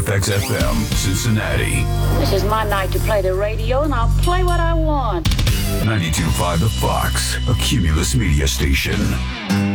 FXFM, Cincinnati. This is my night to play the radio, and I'll play what I want. 92.5 The Fox, a Cumulus media station.